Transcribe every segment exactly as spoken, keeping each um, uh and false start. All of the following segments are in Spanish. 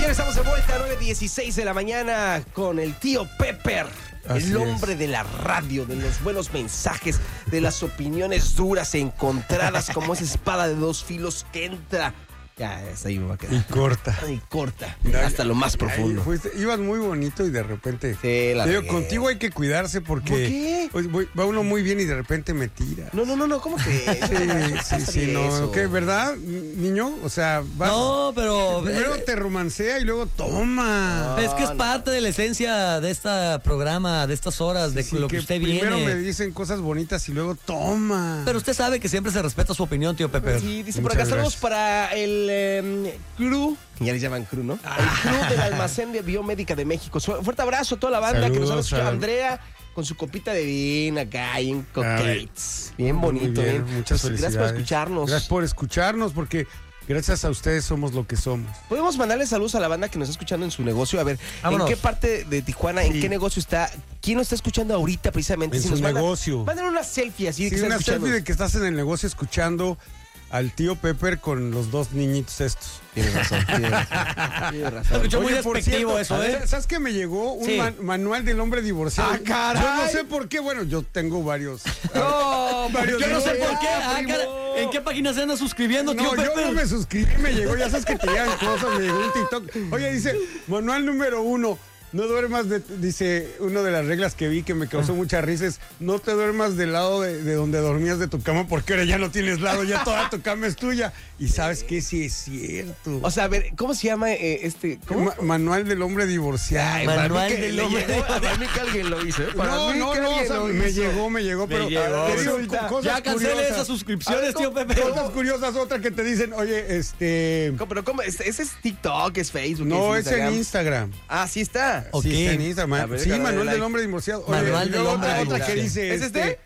Señores, estamos de vuelta a nueve dieciséis de la mañana con el tío Pepper. Así el hombre es. de la radio, de los buenos mensajes, de las opiniones duras e encontradas, como esa espada de dos filos que entra. Ya, hasta ahí me va a Y quedar. corta. Y corta, hasta lo más profundo. Ay, fuiste- ibas muy bonito y de repente. Sí, la Te digo, regué. contigo hay que cuidarse porque. ¿Por qué? Pues, voy- va uno muy bien y de repente me tira. No, no, no, no, ¿cómo que? Sí, sí, sí, no. ¿Qué, verdad, niño? O sea, vas. No, pero Primero eh, te romancea y luego toma. es que es no. parte de la esencia de este programa, de estas horas, de Sí, lo que, usted primero viene. me dicen cosas bonitas y luego toma. Pero usted sabe que siempre se respeta su opinión, tío Pepe. Sí, dice por Muchas acá, saludos gracias. para el eh, crew, ya les llaman crew, ¿no? El crew del almacén de Biomédica de México. Su- Fuerte abrazo a toda la banda que nos ha Saludos, escuchado. a- Andrea, con su copita de vino acá y en coquetes. Bien Muy bonito, bien, bien. muchas Pues, felicidades. gracias por escucharnos. Gracias por escucharnos porque gracias a ustedes somos lo que somos. Podemos mandarle saludos a la banda que nos está escuchando en su negocio. A ver, Vámonos. ¿en qué parte de Tijuana, en Sí. qué negocio está? ¿Quién nos está escuchando ahorita precisamente? En su nos manda- negocio. Manden una selfie así de Sí, que están una escuchando. selfie de que estás en el negocio escuchando al tío Pepper con los dos niñitos estos. Tienes razón, tienes razón. Tienes razón. Escuchó muy Oye, por despectivo cierto, eso, ¿eh? ¿sabes que me llegó un Sí. man- manual del hombre divorciado? ¡Ah, caray! Yo no sé por qué, bueno, yo tengo varios. No, Varios Yo no sé días, por qué. Ah, primo. cara, ¿en qué página se anda suscribiendo, tío No, yo Pepe? no me suscribí, me llegó, ya sabes que te llegan cosas, me llegó un TikTok. Oye, dice, manual número uno, no duermas, de, dice, una de las reglas que vi que me causó mucha risa es, no te duermas del lado de, de donde dormías de tu cama porque ahora ya no tienes lado, ya toda tu cama es tuya. Y sabes que sí es cierto. O sea, a ver, ¿cómo se llama eh, este? ¿Cómo? Ma- manual del hombre divorciado. Ay, Manual para mí que del le hombre llegó, para mí que alguien lo hizo, ¿eh? Para No, mí no, que no, alguien o sea, lo me hizo. llegó, me llegó, pero llegó. te digo, Resulta- co- cosas Ya cancele curiosas. esas suscripciones, A ver, tío ¿cómo- Pepe. Cosas curiosas, otra que te dicen, oye, este... ¿Cómo? Pero ¿cómo? ¿Ese ese es TikTok, es Facebook? No, es es en Instagram? Instagram. Ah, sí está. Ok. Sí, está en Instagram. A ver, Sí, déjame Manuel darle del like. hombre divorciado. Oye, Manual y del luego hombre otra, otra que divorciado. dice... ¿Es este?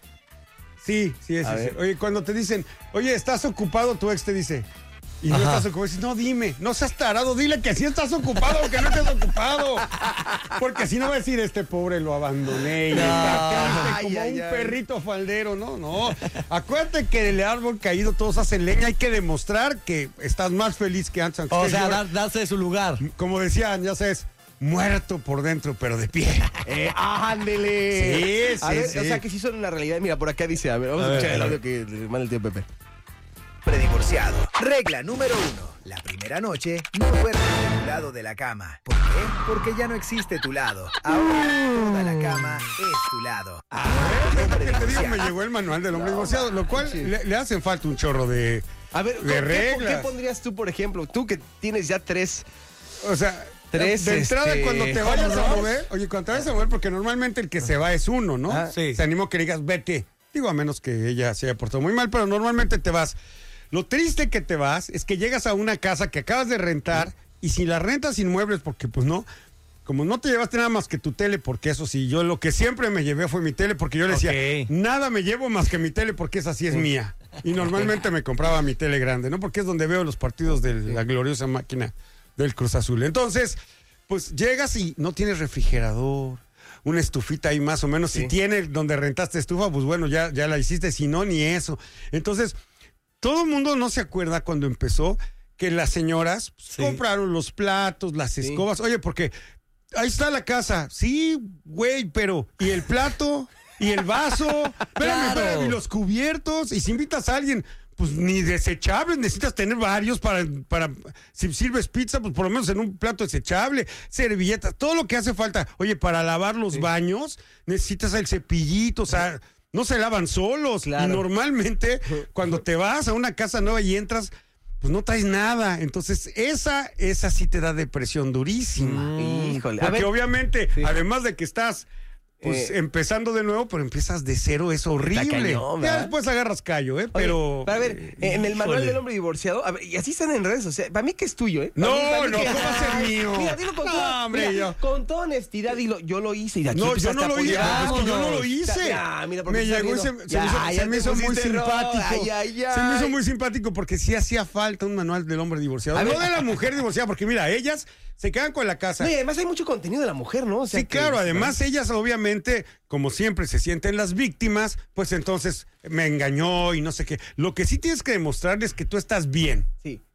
Sí, sí, es A ese. ver. Oye, cuando te dicen, oye, ¿estás ocupado? Tu ex te dice... Y no Ajá. estás ocupado. Dices, no, dime, no seas tarado, dile que sí estás ocupado o que no estés ocupado. Porque si no va a decir, este pobre lo abandoné y No. está triste Ay, como ay, un ay. perrito faldero. No, no. Acuérdate que del árbol caído todos hacen leña. Hay que demostrar que estás más feliz que antes. aunque O estés sea, llorando. dar- darse de su lugar. Como decían, ya sabes, muerto por dentro, pero de pie. Eh, ándele. Sí, A sí, ver, sí. o sea, que sí son una realidad. Mira, por acá dice, a ver, vamos a, A ver, escuchar el a audio que le manda el tío Pepe. Predivorciado. Regla número uno. La primera noche no duermes de tu lado de la cama. ¿Por qué? Porque ya no existe tu lado. Ahora toda la cama es tu lado. Lo que te digo, me llegó el manual del hombre divorciado, lo cual sí. le, le hacen falta un chorro de... A ver, De ¿qué, reglas. ¿qué pondrías tú, por ejemplo? Tú que tienes ya tres... O sea, Tres, de entrada este, cuando te vayas a home mover, oye, cuando te vayas a mover, porque normalmente el que se va es uno, ¿no? Ah, sí. Se animó que le digas, vete. Digo, a menos que ella se haya portado muy mal, pero normalmente te vas. Lo triste que te vas es que llegas a una casa que acabas de rentar y si la rentas sin muebles, porque pues no, como no te llevaste nada más que tu tele, porque eso sí, yo lo que siempre me llevé fue mi tele, porque yo le decía, Ok. nada me llevo más que mi tele, porque esa sí es mía. Y normalmente me compraba mi tele grande, ¿no? Porque es donde veo los partidos de la gloriosa máquina del Cruz Azul. Entonces, pues llegas y no tienes refrigerador, una estufita ahí más o menos. Sí. Si tiene donde rentaste estufa, pues bueno, ya, ya la hiciste, si no, ni eso. Entonces, todo el mundo no se acuerda cuando empezó que las señoras pues, Sí. compraron los platos, las Sí. escobas. Oye, porque ahí está la casa. Sí, güey, pero ¿y el plato? ¿Y el vaso? Espérame, Claro. espérame, y los cubiertos. Y si invitas a alguien, pues ni desechables, necesitas tener varios para, para, si sirves pizza, pues por lo menos en un plato desechable, servilletas, todo lo que hace falta. Oye, para lavar los Sí. baños, necesitas el cepillito, o sea, no se lavan solos. Claro. Y normalmente, cuando te vas a una casa nueva y entras, pues no traes nada. Entonces, esa, esa sí te da depresión durísima. Híjole. A Porque ver, obviamente, Sí. además de que estás pues Eh, empezando de nuevo, pero empiezas de cero, es horrible. cañón, ya ¿verdad? después agarras callo, ¿eh? Oye, Pero. pero a ver, eh, en el manual híjole. del hombre divorciado, a ver, y así están en redes sociales. Para mí que es tuyo, ¿eh? No, Para mí- para mí no, que- ¿cómo va a ser Ay, mío? Mira, dilo con, No, toda, hombre, mira, yo- con toda honestidad, dilo, yo lo hice y de aquí No, yo empezaste no a lo hice, apoyar. es que yo no lo Ya, hice. ya, mira, porque me está llegó y se, viendo. se me hizo, Ya, se ya me te hizo muy pusiste rojo. simpático. Ay, ay, ay. Se me hizo muy simpático porque sí hacía falta un manual del hombre divorciado. A No ver. de la mujer divorciada, porque mira, ellas se quedan con la casa. No, y además hay mucho contenido de la mujer, ¿no? O sea, Sí, que- claro, además ellas obviamente, como siempre se sienten las víctimas, pues entonces me engañó y no sé qué. Lo que sí tienes que demostrarles es que tú estás bien. Sí.